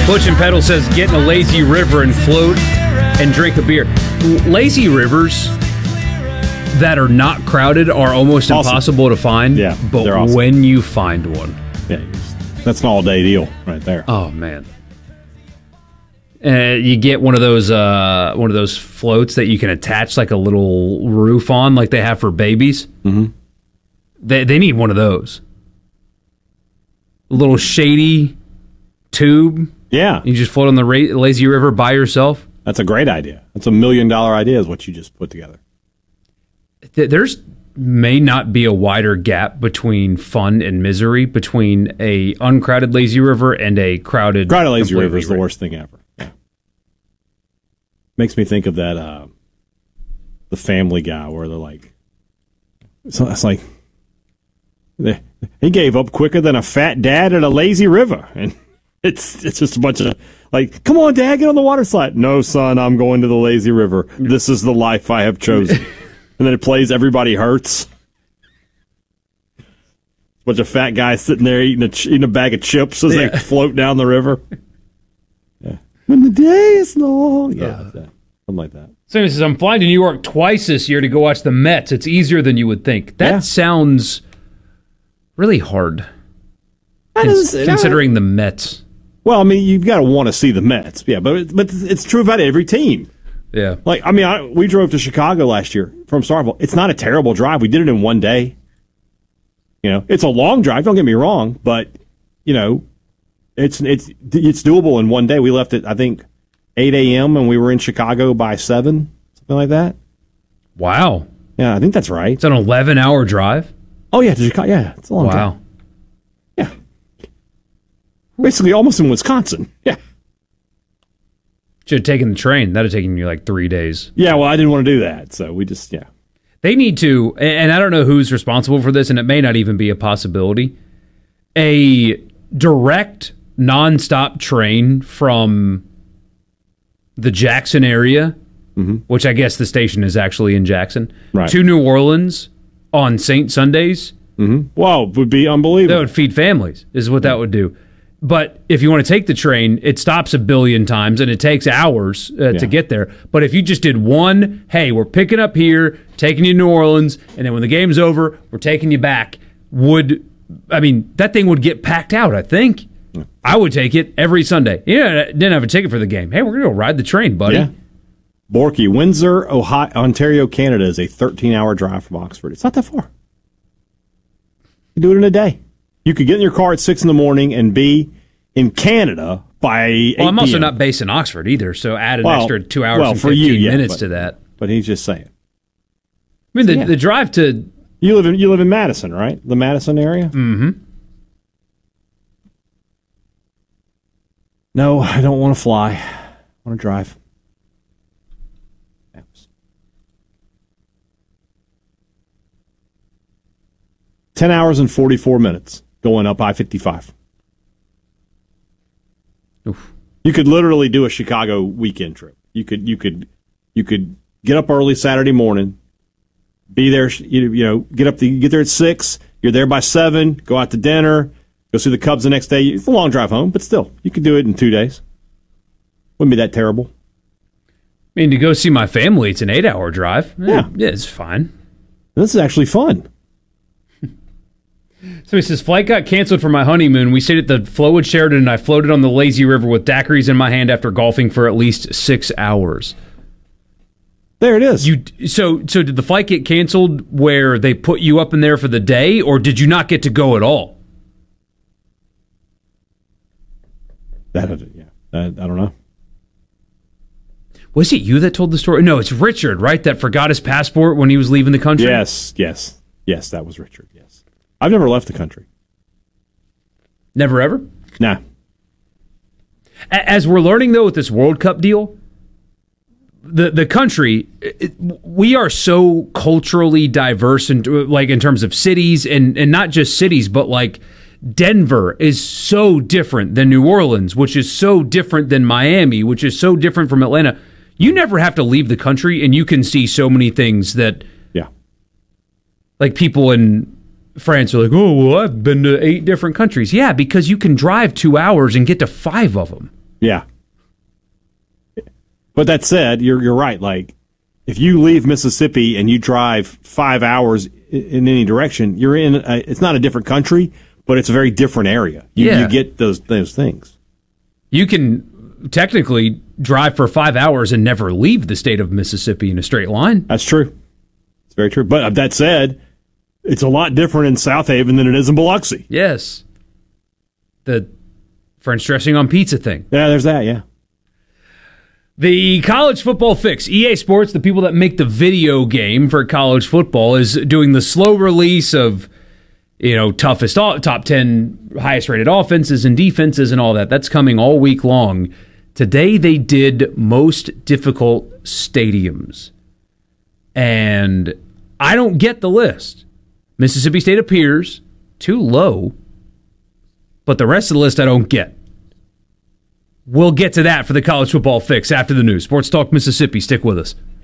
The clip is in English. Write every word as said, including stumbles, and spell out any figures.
Butch and Pedal says get in a lazy river and float and drink a beer. Lazy rivers that are not crowded are almost awesome. Impossible to find. Yeah, but awesome. When you find one, yeah, that's an all-day deal right there. Oh man, uh, you get one of those uh, one of those floats that you can attach like a little roof on, like they have for babies. Mm-hmm. They they need one of those. A little shady tube. Yeah. You just float on the ra- lazy river by yourself. That's a great idea. That's a million dollar idea is what you just put together. There's may not be a wider gap between fun and misery between a uncrowded lazy river and a crowded crowded lazy river is the worst thing ever. Yeah. Makes me think of that uh, the Family Guy where they're like, so it's like they, he gave up quicker than a fat dad at a lazy river, and it's it's just a bunch of like, come on, Dad, get on the water slide. No, son, I'm going to the lazy river. This is the life I have chosen. And then it plays Everybody Hurts. A bunch of fat guys sitting there eating a, eating a bag of chips as yeah. they float down the river. Yeah. When the day is long. Yeah, uh, something like that. So he says, I'm flying to New York twice this year to go watch the Mets. It's easier than you would think. That yeah. sounds really hard. Cons- is, considering the Mets. Well, I mean, you've got to want to see the Mets. Yeah, but, but it's true about every team. Yeah. Like, I mean, I, we drove to Chicago last year from Starkville. It's not a terrible drive. We did it in one day. You know, it's a long drive, don't get me wrong, but, you know, it's it's it's doable in one day. We left at, I think, eight a.m. and we were in Chicago by seven, something like that. Wow. Yeah, I think that's right. It's an eleven-hour drive? Oh, yeah, to Chicago. Yeah, it's a long wow. drive. Wow. Yeah. Basically almost in Wisconsin. Yeah. Should have taken the train. That would have taken you like three days. Yeah, well, I didn't want to do that, so we just, yeah. They need to, and I don't know who's responsible for this, and it may not even be a possibility, a direct, nonstop train from the Jackson area, mm-hmm. which I guess the station is actually in Jackson, right. to New Orleans on Saint Sundays. Mm-hmm. Wow, would be unbelievable. That would feed families, is what that would do. But if you want to take the train, it stops a billion times, and it takes hours uh, yeah. to get there. But if you just did one, hey, we're picking up here, taking you to New Orleans, and then when the game's over, we're taking you back, would, I mean, that thing would get packed out, I think. Yeah. I would take it every Sunday. Yeah, didn't have a ticket for the game. Hey, we're going to go ride the train, buddy. Yeah. Borky, Windsor, Ohio, Ontario, Canada is a thirteen-hour drive from Oxford. It's not that far. You do it in a day. You could get in your car at six in the morning and be in Canada by eight Well, I'm also p.m. not based in Oxford either, so add an well, extra two hours well, and for fifteen you, yeah, minutes but, to that. But he's just saying. I mean, so, the, yeah. the drive to... You live in you live in Madison, right? The Madison area? Mm-hmm. No, I don't want to fly. I want to drive. Ten hours and forty-four minutes going up I fifty-five. Oof. You could literally do a Chicago weekend trip. You could you could you could get up early Saturday morning, be there. You, you know, get up the get there at six. You're there by seven. Go out to dinner. Go see the Cubs the next day. It's a long drive home, but still, you could do it in two days. Wouldn't be that terrible. I mean, to go see my family, it's an eight-hour drive. Yeah, yeah, it's fine. This is actually fun. So he says, flight got canceled for my honeymoon. We stayed at the Flowood Sheraton, and I floated on the lazy river with daiquiris in my hand after golfing for at least six hours. There it is. You so so did the flight get canceled where they put you up in there for the day, or did you not get to go at all? That yeah, I, I don't know. Was it you that told the story? No, it's Richard, right? That forgot his passport when he was leaving the country. Yes, yes, yes. That was Richard. Yes, I've never left the country. Never ever? Nah. As we're learning though with this World Cup deal, the the country, it, we are so culturally diverse, and like in terms of cities, and and not just cities, but like Denver is so different than New Orleans, which is so different than Miami, which is so different from Atlanta. You never have to leave the country, and you can see so many things that, yeah, like people in France are like, oh, well, I've been to eight different countries. Yeah, because you can drive two hours and get to five of them. Yeah. But that said, you're you're right. Like, if you leave Mississippi and you drive five hours in, in any direction, you're in. A, it's not a different country, but it's a very different area. You, yeah. you get those those things. You can technically drive for five hours and never leave the state of Mississippi in a straight line. That's true. It's very true. But that said, it's a lot different in South Haven than it is in Biloxi. Yes. The French dressing on pizza thing. Yeah, there's that, yeah. The college football fix. E A Sports, the people that make the video game for college football, is doing the slow release of, you know, toughest, top ten highest rated offenses and defenses and all that. That's coming all week long. Today they did most difficult stadiums. And I don't get the list. Mississippi State appears too low, but the rest of the list I don't get. We'll get to that for the college football fix after the news. Sports Talk Mississippi. Stick with us.